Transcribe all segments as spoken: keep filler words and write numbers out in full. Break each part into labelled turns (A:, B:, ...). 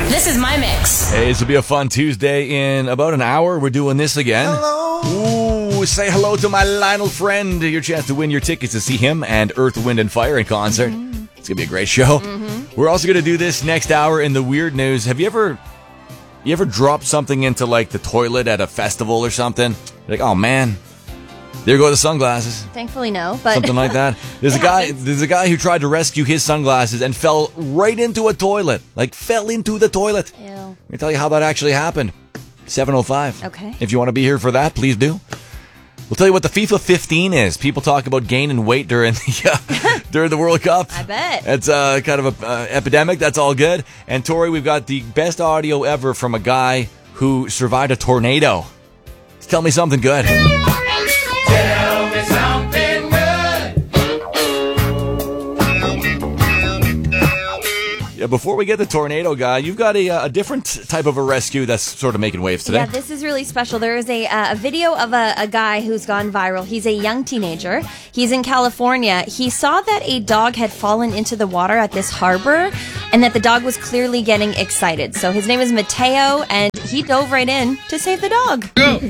A: This is my mix.
B: Hey, this will be a fun Tuesday. In about an hour, we're doing this again. Hello. Ooh, say hello to my Lionel friend. Your chance to win your tickets to see him and Earth, Wind and Fire in concert. Mm-hmm. It's going to be a great show. Mm-hmm. We're also going to do this next hour in the weird news. Have you ever... You ever dropped something into, like, the toilet at a festival or something? You're like, oh, man, there go the sunglasses.
A: Thanfully, no, but...
B: Something like that. There's a guy There's a guy who tried to rescue his sunglasses and fell right into a toilet. Like, fell into the toilet.
A: Ew.
B: Let me tell you how that actually happened. seven oh five.
A: Okay.
B: If you want to be here for that, please do. We'll tell you what the FIFA fifteen is. People talk about gaining weight during the uh, during the World Cup.
A: I bet.
B: It's uh, kind of an uh, epidemic. That's all good. And Tori, we've got the best audio ever from a guy who survived a tornado. Tell me something good.
C: Tell me something good.
B: Yeah, before we get the tornado guy, you've got a, a different type of a rescue that's sort of making waves today.
A: Yeah, this is really special. There is a, uh, a video of a, a guy who's gone viral. He's a young teenager. He's in California. He saw that a dog had fallen into the water at this harbor and that the dog was clearly getting excited. So his name is Mateo, and he dove right in to save the dog.
C: Go!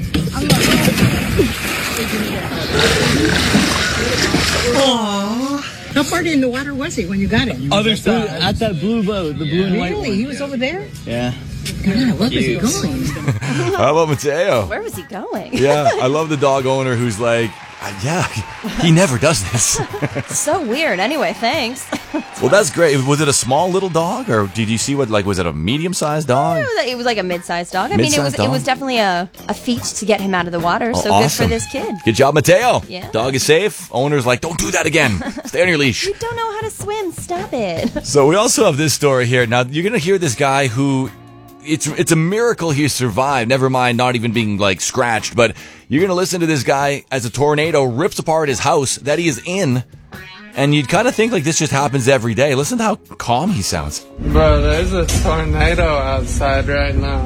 D: Aww. How far in the water was he when you got him?
E: Other side. At that blue boat, the blue and white
D: Really?
E: one.
D: He was over there?
E: Yeah.
D: God, where was he going?
B: How about Mateo?
A: Where was he going?
B: Yeah, I love the dog owner who's like, uh, yeah, he never does this.
A: So weird. Anyway, thanks.
B: Well, that's great. Was it a small little dog, or did you see what, like, was it a medium-sized dog?
A: It was, it was like a mid-sized dog. I mean, it
B: Mid-sized
A: was
B: dog?
A: it was definitely a, a feat to get him out of the water.
B: Oh,
A: so
B: awesome.
A: good for this kid.
B: Good job, Mateo.
A: Yeah.
B: Dog is safe. Owner's like, don't do that again. Stay on your leash.
A: You don't know how to swim. Stop it.
B: So we also have this story here. Now, you're going to hear this guy who... It's it's a miracle he survived, never mind not even being, like, scratched. But you're going to listen to this guy as a tornado rips apart his house that he is in. And you'd kind of think, like, this just happens every day. Listen to how calm he sounds.
F: Bro, there's a tornado outside right now.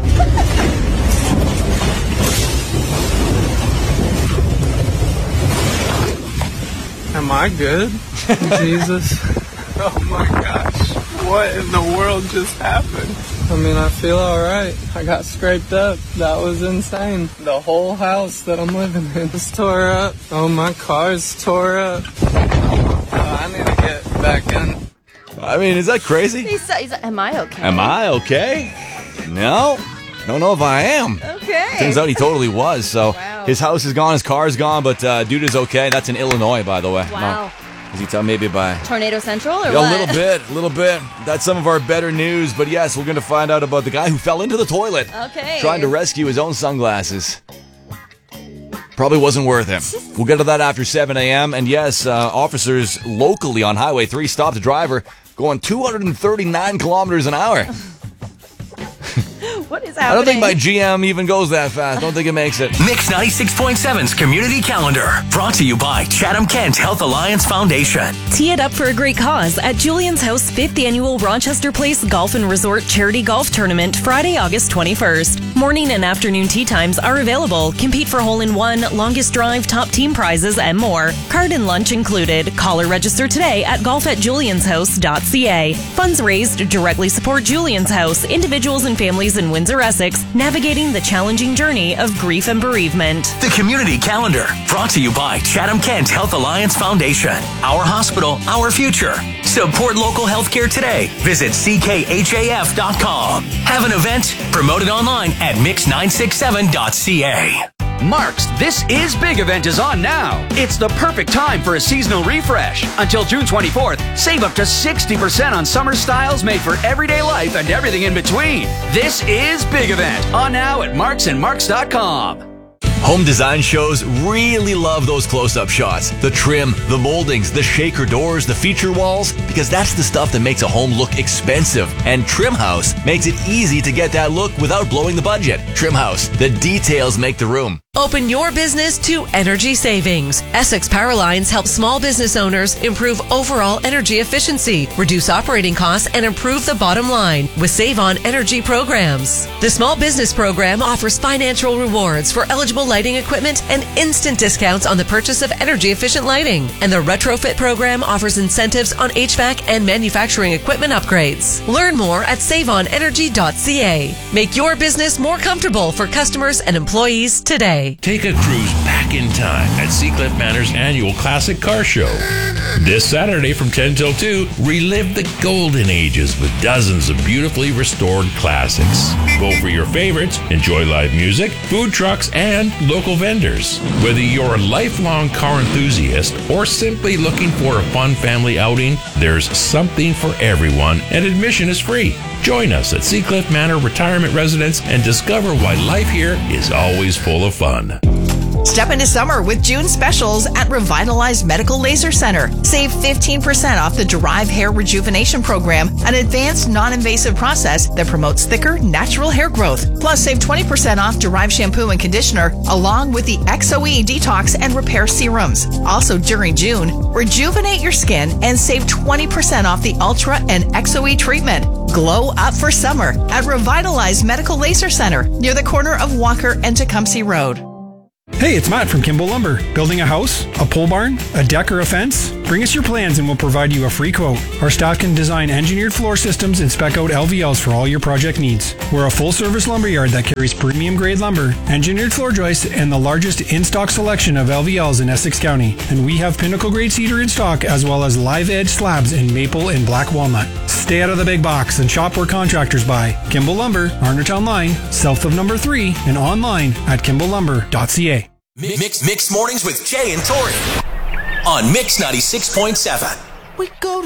F: Am I good? Jesus. Oh my gosh. What in the world just happened? I mean, I feel alright. I got scraped up. That was insane. The whole house that I'm living in is tore up. Oh, my car's tore up. Oh, I need to get back in.
B: I mean, is that crazy?
A: He's, he's like, am I okay?
B: Am I okay? No. Don't know if I am.
A: Okay.
B: Turns out he totally was. So
A: Wow.
B: his house is gone, his car is gone, but uh, dude is okay. That's in Illinois, by the way.
A: Wow.
B: No. As you tell, maybe by...
A: Tornado Central or
B: Yeah,
A: what?
B: a little bit, a little bit. That's some of our better news. But yes, we're going to find out about the guy who fell into the toilet.
A: Okay.
B: Trying to rescue his own sunglasses. Probably wasn't worth it. We'll get to that after seven a.m. And yes, uh, officers locally on Highway three stopped a driver going two hundred thirty-nine kilometers an hour.
A: What is happening?
B: I don't think my G M even goes that fast. Don't think it makes it.
G: Mix ninety-six point seven's Community Calendar, brought to you by Chatham-Kent Health Alliance Foundation.
H: Tee it up for a great cause at Julian's House fifth Annual Rochester Place Golf and Resort Charity Golf Tournament, Friday, August twenty-first. Morning and afternoon tee times are available. Compete for hole-in-one, longest drive, top team prizes, and more. Card and lunch included. Call or register today at golf at julians house dot c a. Funds raised directly support Julian's House, individuals and families in Windsor, Essex, navigating the challenging journey of grief and bereavement.
G: The Community Calendar, brought to you by Chatham-Kent Health Alliance Foundation. Our hospital, our future. Support local healthcare today. Visit c k h a f dot com. Have an event? Promote it online at mix nine six seven dot c a.
I: Mark's This Is Big event is on now. It's the perfect time for a seasonal refresh. Until June twenty-fourth, save up to sixty percent on summer styles made for everyday life and everything in between. This is Big event on now at marks and marks dot com.
B: Home design shows really love those close-up shots. The trim, the moldings, the shaker doors, the feature walls, because that's the stuff that makes a home look expensive. And Trim House makes it easy to get that look without blowing the budget. Trim House, the details make the room.
H: Open your business to energy savings. Essex Power Lines helps small business owners improve overall energy efficiency, reduce operating costs, and improve the bottom line with Save On Energy programs. The Small Business Program offers financial rewards for eligible lighting equipment and instant discounts on the purchase of energy-efficient lighting. And the Retrofit Program offers incentives on H V A C and manufacturing equipment upgrades. Learn more at save on energy dot c a. Make your business more comfortable for customers and employees today.
J: Take a cruise back in time at Seacliff Manor's annual Classic Car Show. This Saturday from ten till two, relive the golden ages with dozens of beautifully restored classics. Vote for your favorites, enjoy live music, food trucks, and local vendors. Whether you're a lifelong car enthusiast or simply looking for a fun family outing, there's something for everyone, and admission is free. Join us at Seacliff Manor Retirement Residence and discover why life here is always full of fun.
K: Step into summer with June specials at Revitalized Medical Laser Center. Save fifteen percent off the Derive Hair Rejuvenation Program, an advanced non-invasive process that promotes thicker, natural hair growth. Plus, save twenty percent off Derive shampoo and conditioner, along with the X O E Detox and Repair Serums. Also during June, rejuvenate your skin and save twenty percent off the Ultra and X O E treatment. Glow up for summer at Revitalized Medical Laser Center near the corner of Walker and Tecumseh Road.
L: Hey, it's Matt from Kimball Lumber. Building a house, a pole barn, a deck, or a fence? Bring us your plans and we'll provide you a free quote. Our staff can design engineered floor systems and spec out L V Ls for all your project needs. We're a full-service lumberyard that carries premium-grade lumber, engineered floor joists, and the largest in-stock selection of L V Ls in Essex County. And we have pinnacle-grade cedar in stock, as well as live-edge slabs in maple and black walnut. Stay out of the big box and shop where contractors buy. Kimball Lumber, Arnertown Line, south of number three, and online at kimball lumber dot c a.
M: Mix Mix Mornings with Jay and Tori on Mix ninety-six point seven.
K: We go